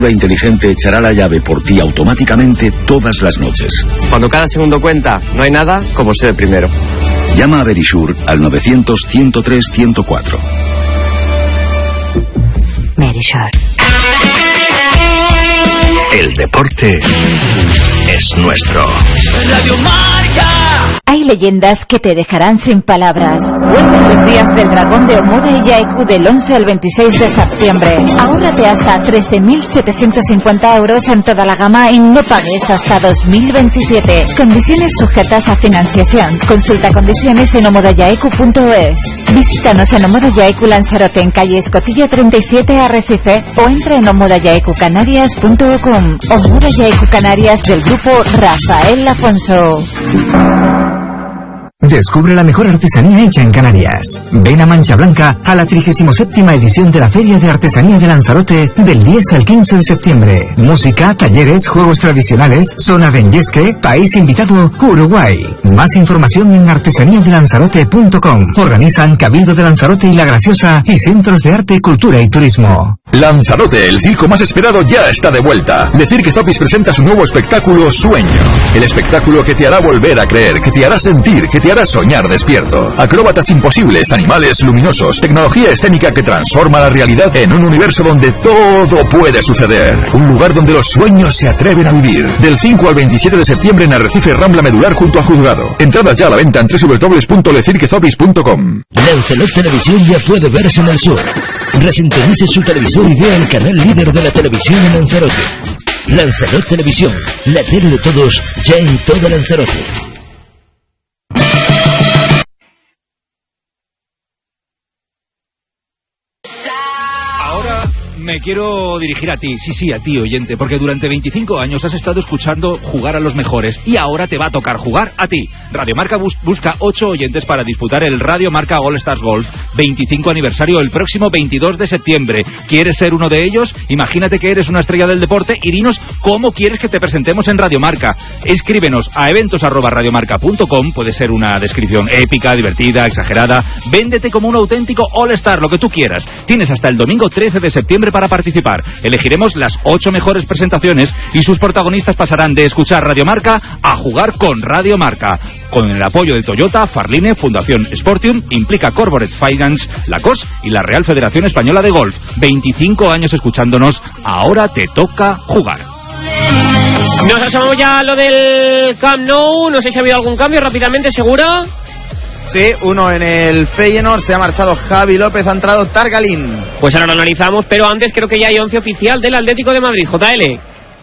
La inteligente echará la llave por ti automáticamente todas las noches. Cuando cada segundo cuenta, no hay nada como ser el primero. Llama a Verisure al 900-103-104. Verisure. El deporte es nuestro. Radio Marca. Hay leyendas que te dejarán sin palabras. Vuelven los días del dragón de Omoda y Yaeku del 11 al 26 de septiembre. Ahórrate hasta 13.750 euros en toda la gama y no pagues hasta 2027. Condiciones sujetas a financiación. Consulta condiciones en omodayaeku.es. Visítanos en Omoda Yaeku Lanzarote en calle Escotilla 37 Arrecife o entra en omodayaekucanarias.com. Omoda Yaeku Canarias del grupo Rafael Afonso. Descubre la mejor artesanía hecha en Canarias. Ven a Mancha Blanca a la 37ª edición de la Feria de Artesanía de Lanzarote del 10 al 15 de septiembre. Música, talleres, juegos tradicionales, zona de Enyesque, país invitado, Uruguay. Más información en artesaniadelanzarote.com. Organizan Cabildo de Lanzarote y La Graciosa y Centros de Arte, Cultura y Turismo. Lanzarote, el circo más esperado, ya está de vuelta. Le Cirque Zopis presenta su nuevo espectáculo Sueño. El espectáculo que te hará volver a creer, que te hará sentir, que te hará soñar despierto. Acróbatas imposibles, animales luminosos, tecnología escénica que transforma la realidad en un universo donde todo puede suceder. Un lugar donde los sueños se atreven a vivir. Del 5 al 27 de septiembre en Arrecife, Rambla Medular junto al Juzgado. Entradas ya a la venta en www.lecirquezopis.com. Lanzarote Televisión ya puede verse en el sur. Resintonice su televisor y vea el canal líder de la televisión en Lanzarote. Lanzarote Televisión, la tele de todos, ya en toda Lanzarote. Me quiero dirigir a ti, sí, a ti, oyente, porque durante 25 años has estado escuchando jugar a los mejores y ahora te va a tocar jugar a ti. Radio Marca busca 8 oyentes para disputar el Radio Marca All Stars Golf 25 aniversario el próximo 22 de septiembre. ¿Quieres ser uno de ellos? Imagínate que eres una estrella del deporte y dinos cómo quieres que te presentemos en Radio Marca. Escríbenos a eventos@radiomarca.com, puede ser una descripción épica, divertida, exagerada. Véndete como un auténtico All Star, lo que tú quieras. Tienes hasta el domingo 13 de septiembre para participar. Elegiremos las 8 mejores presentaciones y sus protagonistas pasarán de escuchar Radio Marca a jugar con Radio Marca. Con el apoyo de Toyota, Farline, Fundación Sportium, Implica Corporate Finance, la COS y la Real Federación Española de Golf. 25 años escuchándonos, ahora te toca jugar. Nos asomamos ya a lo del Camp Nou. No sé si ha habido algún cambio rápidamente, ¿seguro? Sí, uno en el Feyenoord, se ha marchado Javi López, ha entrado Targalín. Pues ahora lo analizamos, pero antes creo que ya hay 11 oficial del Atlético de Madrid, JL.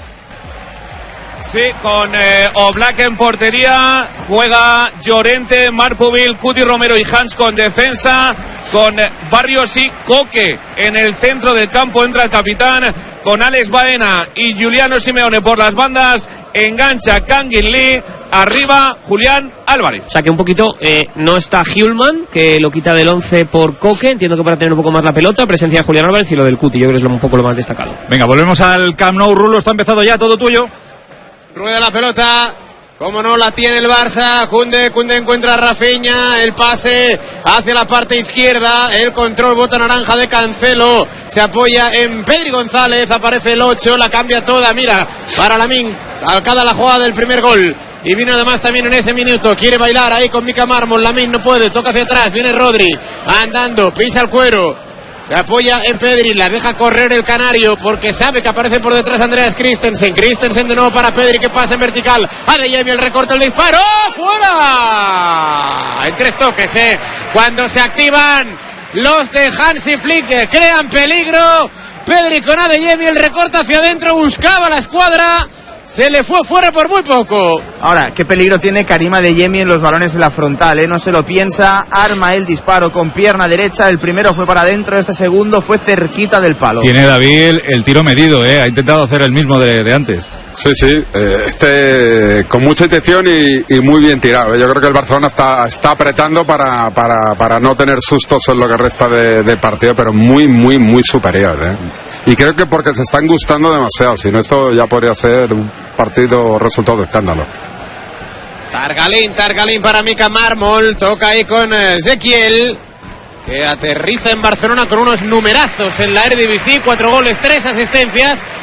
Sí, con Oblak en portería, juega Llorente, Marpovil, Cuti Romero y Hans con defensa, con Barrios y Coque en el centro del campo, entra el capitán, con Alex Baena y Giuliano Simeone por las bandas, engancha Kangin Lee, arriba Julián Álvarez. O sea que un poquito no está Hjulman, que lo quita del 11 por Coque, entiendo que para tener un poco más la pelota, presencia de Julián Álvarez y lo del Cuti, yo creo que es un poco lo más destacado. Venga, volvemos al Camp Nou. Rulo, está empezado ya, todo tuyo. Rueda la pelota, como no la tiene el Barça. Koundé encuentra a Rafinha, el pase hacia la parte izquierda, el control, bota naranja de Cancelo, se apoya en Pedri González, aparece el 8, la cambia toda, mira, para Lamine, calcada la jugada del primer gol. Y viene además también en ese minuto, quiere bailar ahí con Mika Mármol, Lamine no puede, toca hacia atrás, viene Rodri, andando, pisa el cuero. Se apoya en Pedri, la deja correr el canario porque sabe que aparece por detrás Andreas Christensen. Christensen de nuevo para Pedri, que pasa en vertical. Adeyemi, el recorte, el disparo. ¡Fuera! En 3 toques, cuando se activan los de Hansi Flick, crean peligro. Pedri con Adeyemi, el recorte hacia adentro, buscaba la escuadra. Se le fue fuera por muy poco. Ahora, qué peligro tiene Karim Adeyemi en los balones en la frontal, no se lo piensa, arma el disparo con pierna derecha, el primero fue para adentro, este segundo fue cerquita del palo. Tiene David el tiro medido, ha intentado hacer el mismo de antes. Sí, con mucha intención y muy bien tirado. Yo creo que el Barcelona está apretando para no tener sustos en lo que resta de partido, pero muy superior, Y creo que porque se están gustando demasiado, si no esto ya podría ser un partido resultado de escándalo. Targalín para Mika Mármol, toca ahí con Ezequiel, que aterriza en Barcelona con unos numerazos en la Eredivisie, 4 goles, 3 asistencias.